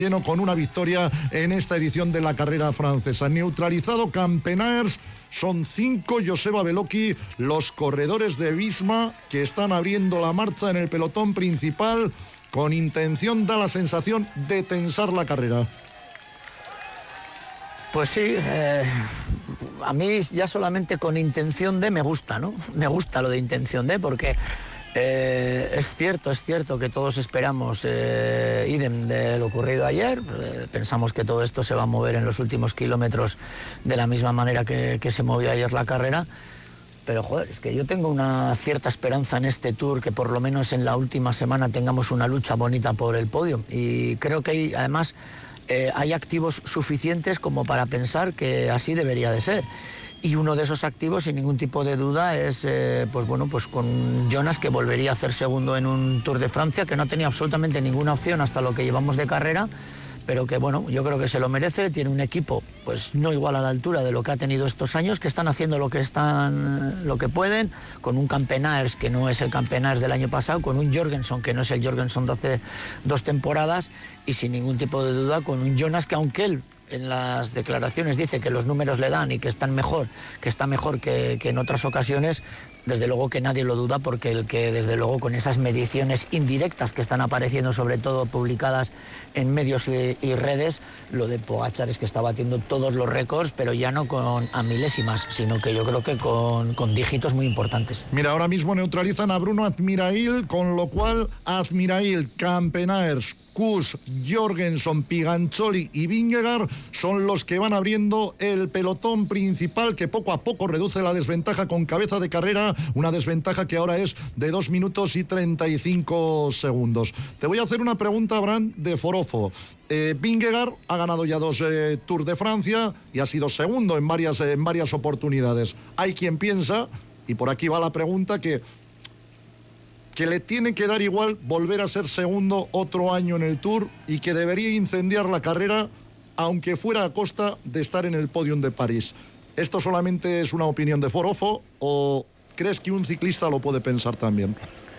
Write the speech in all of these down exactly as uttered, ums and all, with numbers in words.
lleno con una victoria en esta edición de la carrera francesa. Neutralizado Campenaers, son cinco, Joseba Beloki, los corredores de Visma que están abriendo la marcha en el pelotón principal con intención, da la sensación, de tensar la carrera. Pues sí, eh, a mí ya solamente con intención de me gusta, ¿no? Me gusta lo de intención de, porque eh, es cierto, es cierto que todos esperamos eh, idem de lo ocurrido ayer. Eh, pensamos que todo esto se va a mover en los últimos kilómetros de la misma manera que, que se movió ayer la carrera. Pero, joder, es que yo tengo una cierta esperanza en este Tour, que por lo menos en la última semana tengamos una lucha bonita por el podio. Y creo que hay, además, eh, hay activos suficientes como para pensar que así debería de ser. Y uno de esos activos, sin ningún tipo de duda, es, eh, pues bueno, pues con Jonas, que volvería a hacer segundo en un Tour de Francia, que no tenía absolutamente ninguna opción hasta lo que llevamos de carrera, pero que, bueno, yo creo que se lo merece. Tiene un equipo, pues no igual a la altura de lo que ha tenido estos años, que están haciendo lo que están, lo que pueden, con un Campenaers que no es el Campenaers del año pasado, con un Jorgenson que no es el Jorgenson de hace dos temporadas, y sin ningún tipo de duda con un Jonas que, aunque él en las declaraciones dice que los números le dan y que están mejor, que está mejor que, que en otras ocasiones, desde luego que nadie lo duda, porque el que desde luego con esas mediciones indirectas que están apareciendo, sobre todo publicadas en medios y, y redes, lo de Pogačar es que está batiendo todos los récords, pero ya no con a milésimas, sino que yo creo que con, con dígitos muy importantes. Mira, ahora mismo neutralizan a Bruno Admirail, con lo cual Admirail, Campenaers, Kuss, Jorgenson, Pigancholi y Vingegaard son los que van abriendo el pelotón principal, que poco a poco reduce la desventaja con cabeza de carrera, una desventaja que ahora es de dos minutos y treinta y cinco segundos. Te voy a hacer una pregunta, Abraham, de forofo. Eh, Vingegaard ha ganado ya dos eh, Tours de Francia y ha sido segundo en varias, eh, en varias oportunidades. Hay quien piensa, y por aquí va la pregunta, que que le tiene que dar igual volver a ser segundo otro año en el Tour y que debería incendiar la carrera aunque fuera a costa de estar en el podium de París. ¿Esto solamente es una opinión de forofo o crees que un ciclista lo puede pensar también?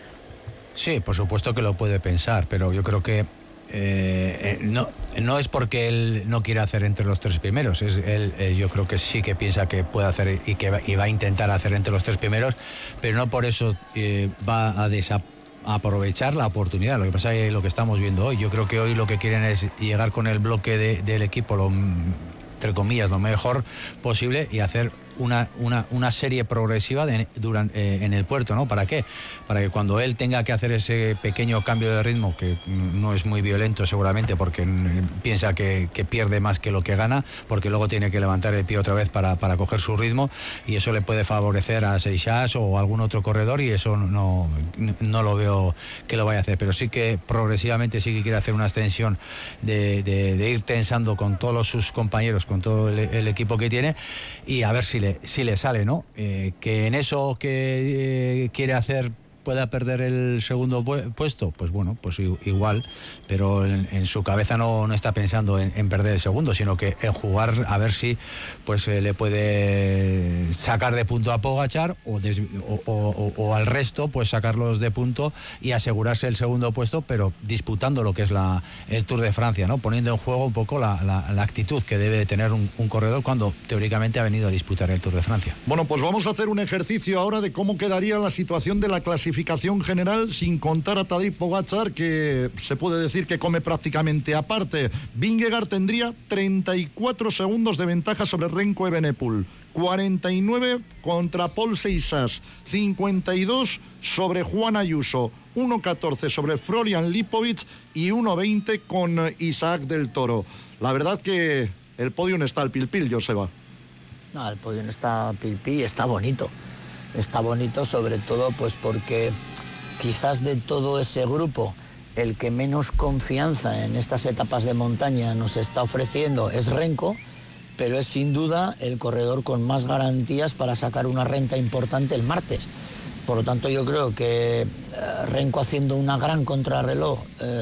Sí, por supuesto que lo puede pensar, pero yo creo que Eh, eh, no, no es porque él no quiera hacer entre los tres primeros, es él, eh, yo creo que sí que piensa que puede hacer y que va, y va a intentar hacer entre los tres primeros, pero no por eso eh, va a desaprovechar la oportunidad. Lo que pasa es lo que estamos viendo hoy. Yo creo que hoy lo que quieren es llegar con el bloque de, del equipo, lo, entre comillas, lo mejor posible, y hacer Una, una, una serie progresiva de, durante, eh, en el puerto, ¿no? ¿Para qué? Para que cuando él tenga que hacer ese pequeño cambio de ritmo, que no es muy violento seguramente, porque piensa que, que pierde más que lo que gana, porque luego tiene que levantar el pie otra vez para, para coger su ritmo, y eso le puede favorecer a Seixas o a algún otro corredor, y eso no, no lo veo que lo vaya a hacer, pero sí que progresivamente sí que quiere hacer una extensión de, de, de ir tensando con todos sus compañeros, con todo el, el equipo que tiene, y a ver si le, si le sale, ¿no? Eh, que en eso que eh, quiere hacer pueda perder el segundo puesto, pues bueno, pues igual, pero en, en su cabeza no, no está pensando en, en perder el segundo, sino que en jugar a ver si pues eh, le puede sacar de punto a Pogačar o, des, o, o, o al resto pues sacarlos de punto y asegurarse el segundo puesto, pero disputando lo que es la, el Tour de Francia, ¿no? Poniendo en juego un poco la, la, la actitud que debe tener un, un corredor cuando teóricamente ha venido a disputar el Tour de Francia. Bueno, pues vamos a hacer un ejercicio ahora de cómo quedaría la situación de la clasificación general sin contar a Tadej Pogačar, que se puede decir que come prácticamente aparte. Vingegaard tendría treinta y cuatro segundos de ventaja sobre Remco Evenepoel, cuarenta y nueve contra Paul Seixas, cincuenta y dos sobre Juan Ayuso, uno catorce sobre Florian Lipovic y uno veinte con Isaac del Toro. La verdad que el podio está al pil-pil, Joseba. No, el podio está pil-pil, está bonito. Está bonito sobre todo pues porque quizás de todo ese grupo el que menos confianza en estas etapas de montaña nos está ofreciendo es Remco, pero es sin duda el corredor con más garantías para sacar una renta importante el martes. Por lo tanto, yo creo que eh, Remco haciendo una gran contrarreloj,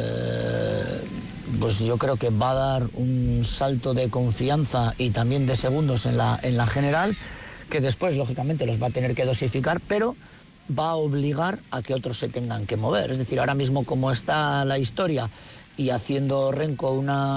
eh, pues yo creo que va a dar un salto de confianza y también de segundos en la, en la general, que después, lógicamente, los va a tener que dosificar, pero va a obligar a que otros se tengan que mover. Es decir, ahora mismo como está la historia y haciendo Remco una